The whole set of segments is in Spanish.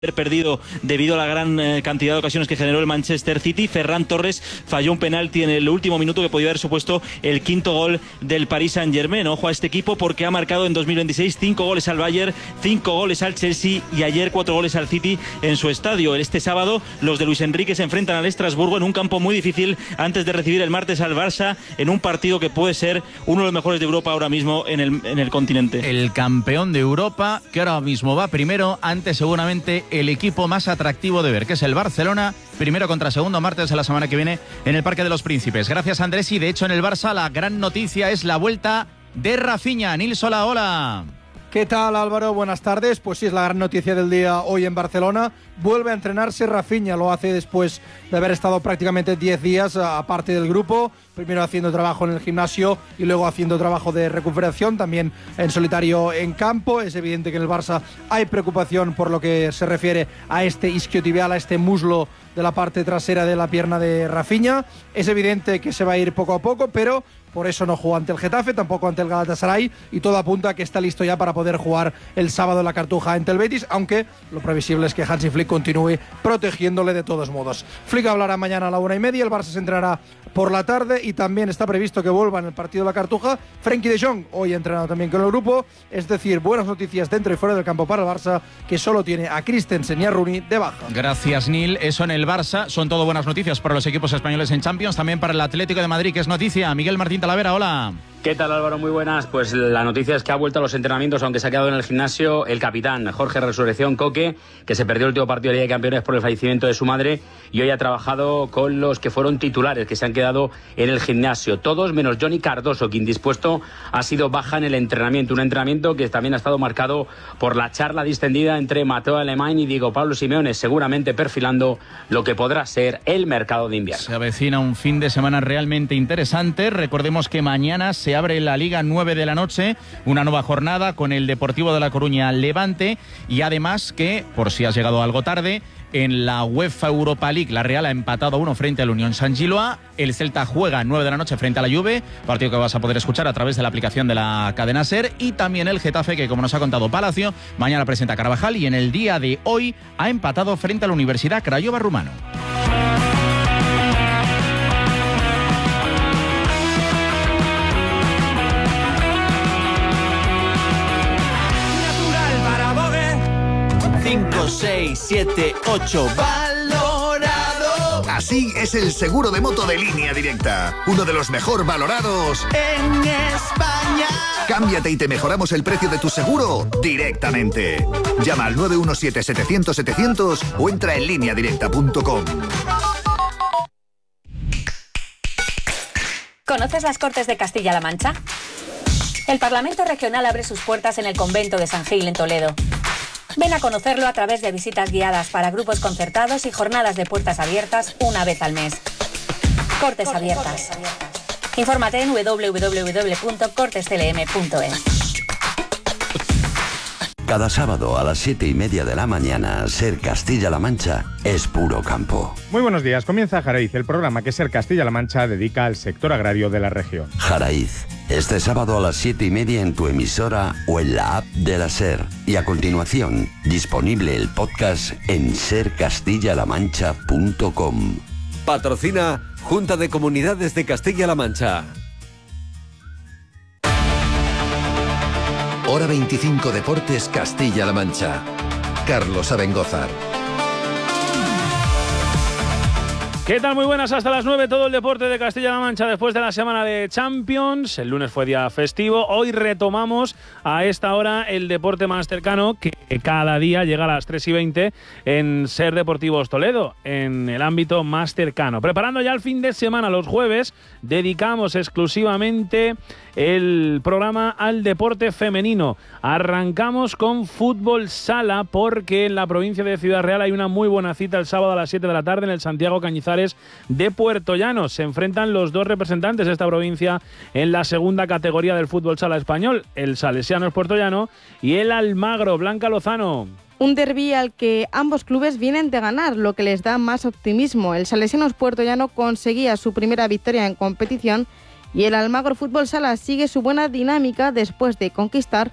perdido debido a la gran cantidad de ocasiones que generó el Manchester City. Ferran Torres falló un penalti en el último minuto que podía haber supuesto el quinto gol del Paris Saint-Germain. Ojo a este equipo porque ha marcado en 2026 5 goles al Bayern, 5 goles al Chelsea y ayer 4 goles al City en su estadio. Este sábado los de Luis Enrique se enfrentan al Estrasburgo en un campo muy difícil antes de recibir el martes al Barça en un partido que puede ser uno de los mejores de Europa ahora mismo en el continente. El campeón de Europa que ahora mismo va primero ante seguramente el equipo más atractivo de ver, que es el Barcelona, primero contra segundo martes de la semana que viene en el Parque de los Príncipes. Gracias, Andrés. Y de hecho en el Barça la gran noticia es la vuelta de Rafinha. Nils, hola. ¿Qué tal, Álvaro? Buenas tardes. Pues sí, es la gran noticia del día hoy en Barcelona. Vuelve a entrenarse Rafinha, lo hace después de haber estado prácticamente 10 días aparte del grupo, primero haciendo trabajo en el gimnasio y luego haciendo trabajo de recuperación, también en solitario en campo. Es evidente que en el Barça hay preocupación por lo que se refiere a este isquiotibial, a este muslo de la parte trasera de la pierna de Rafinha. Es evidente que se va a ir poco a poco, pero por eso no jugó ante el Getafe, tampoco ante el Galatasaray, y todo apunta a que está listo ya para poder jugar el sábado en la Cartuja ante el Betis, aunque lo previsible es que Hansi Flick continúe protegiéndole de todos modos. Flick hablará mañana a la 1:30, el Barça se entrenará por la tarde y también está previsto que vuelva en el partido de la Cartuja Frenkie de Jong, hoy entrenado también con el grupo. Es decir, buenas noticias dentro y fuera del campo para el Barça, que solo tiene a Christensen y a Rooney de baja. Gracias, Neil. Eso en el Barça son todo buenas noticias para los equipos españoles en Champions, también para el Atlético de Madrid, que es noticia. Miguel Martín Talavera, hola. ¿Qué tal, Álvaro? Muy buenas. Pues la noticia es que ha vuelto a los entrenamientos, aunque se ha quedado en el gimnasio, el capitán Jorge Resurrección Coque, que se perdió el último partido de Liga de Campeones por el fallecimiento de su madre y hoy ha trabajado con los que fueron titulares, que se han quedado en el gimnasio. Todos menos Johnny Cardoso, que indispuesto ha sido baja en el entrenamiento. Un entrenamiento que también ha estado marcado por la charla distendida entre Mateo Alemán y Diego Pablo Simeone, seguramente perfilando lo que podrá ser el mercado de invierno. Se avecina un fin de semana realmente interesante. Recordemos que mañana se abre la Liga 9 de la noche, una nueva jornada con el Deportivo de La Coruña Levante, y además que, por si has llegado algo tarde, en la UEFA Europa League la Real ha empatado 1 frente al Unión Saint-Gilloise. El Celta juega 9 de la noche frente a la Juve, partido que vas a poder escuchar a través de la aplicación de la cadena SER, y también el Getafe, que como nos ha contado Palacio, mañana presenta a Carvajal y en el día de hoy ha empatado frente a la Universidad Craiova Rumano. Natural para 5, 6, 7, 8, valorado. Así es el seguro de moto de Línea Directa, uno de los mejor valorados en España. Cámbiate y te mejoramos el precio de tu seguro directamente. Llama al 917-700-700 o entra en lineadirecta.com. ¿Conoces las Cortes de Castilla-La Mancha? El Parlamento Regional abre sus puertas en el convento de San Gil, en Toledo. Ven a conocerlo a través de visitas guiadas para grupos concertados y jornadas de puertas abiertas una vez al mes. Cortes abiertas. Infórmate en www.cortesclm.es. Cada sábado a las 7:30 de la mañana, Ser Castilla-La Mancha es puro campo. Muy buenos días, comienza Jaraiz, el programa que Ser Castilla-La Mancha dedica al sector agrario de la región. Jaraiz, este sábado a las 7:30 en tu emisora o en la app de la Ser. Y a continuación, disponible el podcast en sercastillalamancha.com. Patrocina Junta de Comunidades de Castilla-La Mancha. Hora 25 Deportes Castilla-La Mancha. Carlos Abengózar. ¿Qué tal? Muy buenas, hasta las 9 todo el deporte de Castilla-La Mancha después de la semana de Champions. El lunes fue día festivo, hoy retomamos a esta hora el deporte más cercano que cada día llega a las 3:20 en Ser Deportivos Toledo, en el ámbito más cercano. Preparando ya el fin de semana, los jueves dedicamos exclusivamente el programa al deporte femenino. Arrancamos con fútbol sala porque en la provincia de Ciudad Real hay una muy buena cita el sábado a las 7 de la tarde en el Santiago Cañizares de Puerto Llano. Se enfrentan los dos representantes de esta provincia en la segunda categoría del fútbol sala español, el Salesianos Puerto Llano y el Almagro. Blanca Lozano. Un derbi al que ambos clubes vienen de ganar, lo que les da más optimismo. El Salesianos Puerto Llano conseguía su primera victoria en competición y el Almagro Fútbol Sala sigue su buena dinámica después de conquistar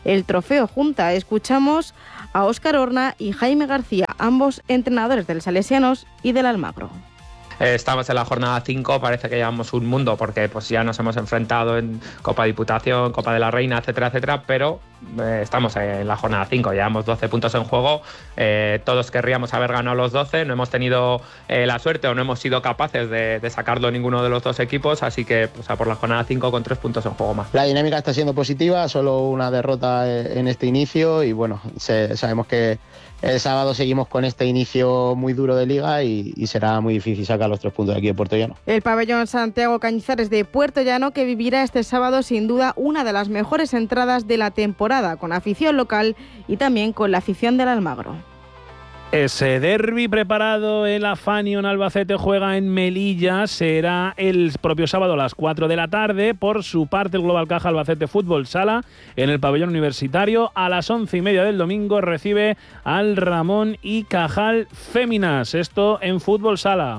el trofeo junta. Escuchamos a Óscar Horna y Jaime García, ambos entrenadores del Salesianos y del Almagro. Estamos en la jornada 5, parece que llevamos un mundo porque pues ya nos hemos enfrentado en Copa Diputación, Copa de la Reina, etcétera, etcétera, pero estamos en la jornada 5, llevamos 12 puntos en juego, todos querríamos haber ganado los 12, no hemos tenido la suerte o no hemos sido capaces de sacarlo ninguno de los dos equipos, así que pues, a por la jornada 5 con 3 puntos en juego más. La dinámica está siendo positiva, solo una derrota en este inicio y bueno, sabemos que el sábado seguimos con este inicio muy duro de liga y será muy difícil sacar los 3 puntos de aquí de Puerto Llano. El pabellón Santiago Cañizares de Puerto Llano, que vivirá este sábado sin duda una de las mejores entradas de la temporada, con afición local y también con la afición del Almagro. Ese derbi preparado, el Afanion Albacete juega en Melilla, será el propio sábado a las 4 de la tarde. Por su parte, el Global Caja Albacete Fútbol Sala en el pabellón universitario a las 11:30 del domingo recibe al Ramón y Cajal Féminas. Esto en Fútbol Sala.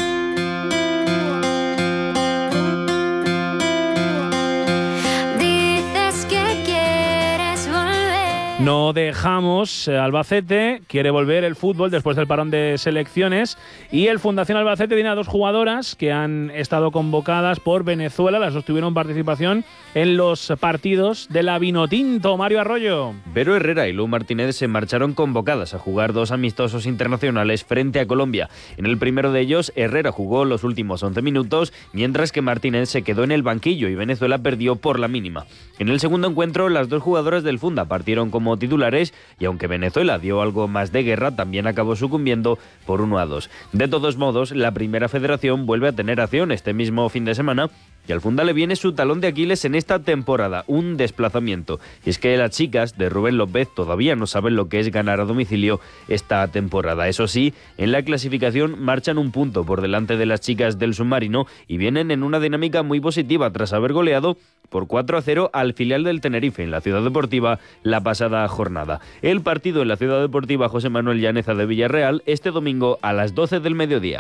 No dejamos, Albacete quiere volver el fútbol después del parón de selecciones y el Fundación Albacete tiene a 2 jugadoras que han estado convocadas por Venezuela, las dos tuvieron participación en los partidos de la Vinotinto. Mario Arroyo. Vero Herrera y Lu Martínez se marcharon convocadas a jugar 2 amistosos internacionales frente a Colombia. En el primero de ellos, Herrera jugó los últimos 11 minutos, mientras que Martínez se quedó en el banquillo y Venezuela perdió por la mínima. En el segundo encuentro, las 2 jugadoras del Funda partieron como titulares y aunque Venezuela dio algo más de guerra, también acabó sucumbiendo por 1-2. De todos modos, la Primera Federación vuelve a tener acción este mismo fin de semana y al Funda le viene su talón de Aquiles en esta temporada, un desplazamiento. Y es que las chicas de Rubén López todavía no saben lo que es ganar a domicilio esta temporada. Eso sí, en la clasificación marchan un punto por delante de las chicas del Submarino y vienen en una dinámica muy positiva tras haber goleado por 4-0 al filial del Tenerife en la Ciudad Deportiva la pasada jornada. El partido en la Ciudad Deportiva José Manuel Llaneza de Villarreal este domingo a las 12 del mediodía.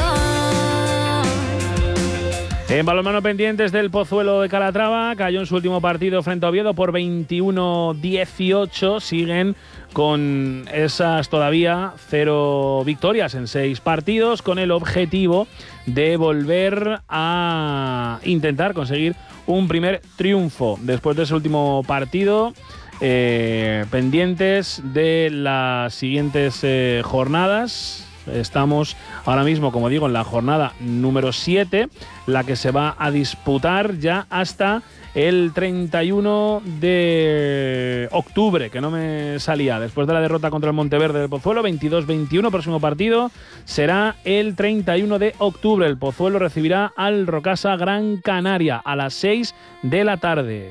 En balonmano pendientes del Pozuelo de Calatrava, cayó en su último partido frente a Oviedo por 21-18. Siguen con esas todavía 0 victorias en 6 partidos, con el objetivo de volver a intentar conseguir un primer triunfo después de ese último partido. Pendientes de las siguientes jornadas. Estamos ahora mismo, como digo, en la jornada número 7, la que se va a disputar ya hasta el 31 de octubre, que no me salía, después de la derrota contra el Monteverde del Pozuelo, 22-21, próximo partido será el 31 de octubre. El Pozuelo recibirá al Rocasa Gran Canaria a las 6 de la tarde.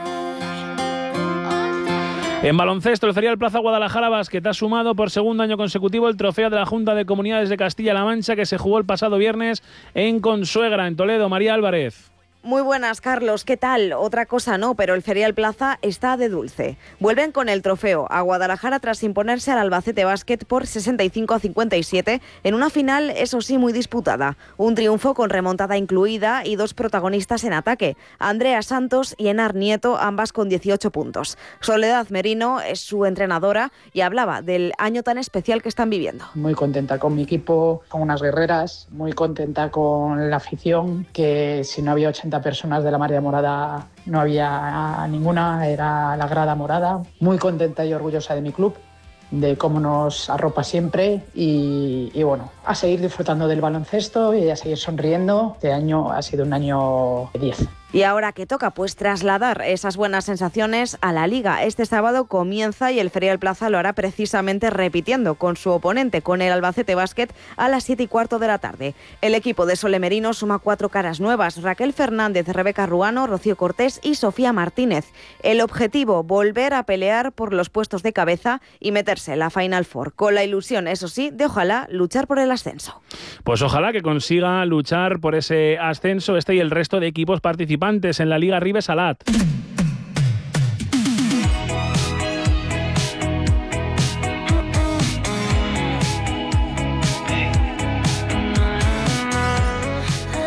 En baloncesto, el Ferial Plaza Guadalajara Basket ha sumado por segundo año consecutivo el trofeo de la Junta de Comunidades de Castilla-La Mancha, que se jugó el pasado viernes en Consuegra, en Toledo. María Álvarez. Muy buenas, Carlos. ¿Qué tal? Otra cosa no, pero el Ferial Plaza está de dulce. Vuelven con el trofeo a Guadalajara tras imponerse al Albacete Basket por 65-57 en una final, eso sí, muy disputada. Un triunfo con remontada incluida y 2 protagonistas en ataque, Andrea Santos y Enar Nieto, ambas con 18 puntos. Soledad Merino es su entrenadora y hablaba del año tan especial que están viviendo. Muy contenta con mi equipo, con unas guerreras, muy contenta con la afición, que si no había 80 personas de la Marea Morada no había ninguna, era la grada morada. Muy contenta y orgullosa de mi club, de cómo nos arropa siempre y bueno, a seguir disfrutando del baloncesto y a seguir sonriendo. Este año ha sido un año 10. Y ahora que toca, pues trasladar esas buenas sensaciones a la Liga. Este sábado comienza y el Ferial Plaza lo hará precisamente repitiendo con su oponente, con el Albacete Basket, a las 7:15 de la tarde. El equipo de Sole Merino suma 4 caras nuevas: Raquel Fernández, Rebeca Ruano, Rocío Cortés y Sofía Martínez. El objetivo, volver a pelear por los puestos de cabeza y meterse en la Final Four, con la ilusión, eso sí, de ojalá luchar por el ascenso. Pues ojalá que consiga luchar por ese ascenso este y el resto de equipos participantes en la Liga Ribes Salat.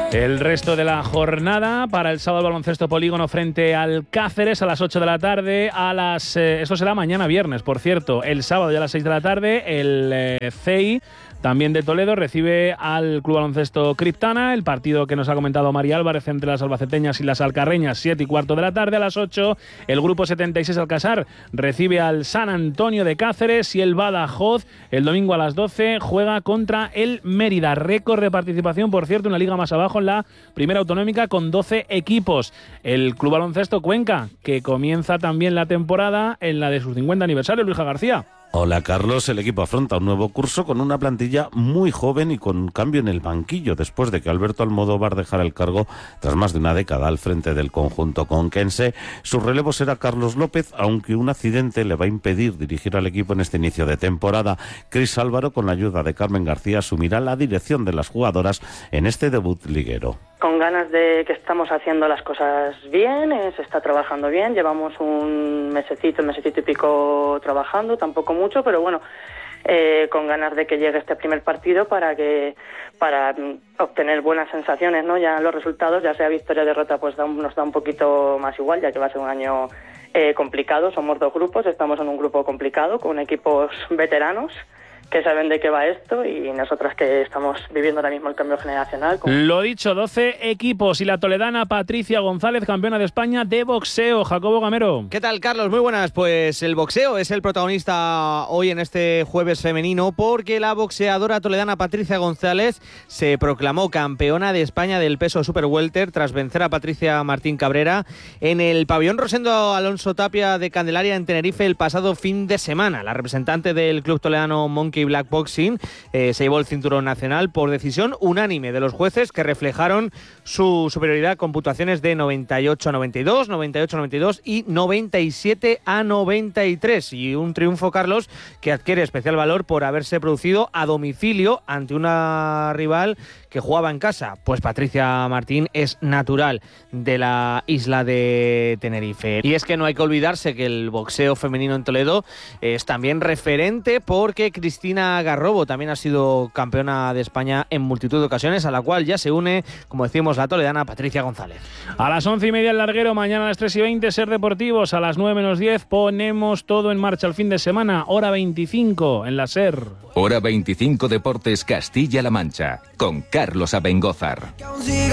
El resto de la jornada para el sábado, baloncesto polígono frente al Cáceres a las 8 de la tarde. Esto será mañana viernes, por cierto. El sábado ya a las 6 de la tarde el CEI, también de Toledo, recibe al Club Baloncesto Criptana. El partido que nos ha comentado María Álvarez entre las albaceteñas y las alcarreñas, 7 y cuarto de la tarde. A las 8 el Grupo 76 Alcasar recibe al San Antonio de Cáceres, y el Badajoz el domingo a las 12 juega contra el Mérida. Récord de participación, por cierto, una liga más abajo en la primera autonómica con 12 equipos. El Club Baloncesto Cuenca, que comienza también la temporada en la de su 50 aniversario. Luis García. Hola Carlos, el equipo afronta un nuevo curso con una plantilla muy joven y con cambio en el banquillo después de que Alberto Almodóvar dejara el cargo tras más de una década al frente del conjunto conquense. Su relevo será Carlos López, aunque un accidente le va a impedir dirigir al equipo en este inicio de temporada. Cris Álvaro, con la ayuda de Carmen García, asumirá la dirección de las jugadoras en este debut liguero. Con ganas de que estamos haciendo las cosas bien, se está trabajando bien, llevamos un mesecito y pico trabajando, tampoco mucho, pero bueno, con ganas de que llegue este primer partido para obtener buenas sensaciones, ¿no? Ya los resultados, ya sea victoria o derrota, pues nos da un poquito más igual, ya que va a ser un año complicado. Somos dos grupos, estamos en un grupo complicado con equipos veteranos que saben de qué va esto, y nosotras que estamos viviendo ahora mismo el cambio generacional. Lo dicho, 12 equipos, y la toledana Patricia González, campeona de España de boxeo. Jacobo Gamero. ¿Qué tal, Carlos? Muy buenas. Pues el boxeo es el protagonista hoy en este jueves femenino, porque la boxeadora toledana Patricia González se proclamó campeona de España del peso super welter tras vencer a Patricia Martín Cabrera en el pabellón Rosendo Alonso Tapia de Candelaria en Tenerife el pasado fin de semana. La representante del club toledano Monkey Black Boxing se llevó el cinturón nacional por decisión unánime de los jueces, que reflejaron su superioridad con puntuaciones de 98-92, 98-92 y 97-93, y un triunfo, Carlos, que adquiere especial valor por haberse producido a domicilio ante una rival que jugaba en casa. Pues Patricia Martín es natural de la isla de Tenerife. Y es que no hay que olvidarse que el boxeo femenino en Toledo es también referente, porque Cristina Garrobo también ha sido campeona de España en multitud de ocasiones, a la cual ya se une, como decimos, la toledana Patricia González. A las 11:30 el larguero, mañana a las 3:20 Ser Deportivos, a las 9:10 ponemos todo en marcha el fin de semana, hora 25 en la Ser. Hora 25 Deportes Castilla-La Mancha, con Carlos Abengózar.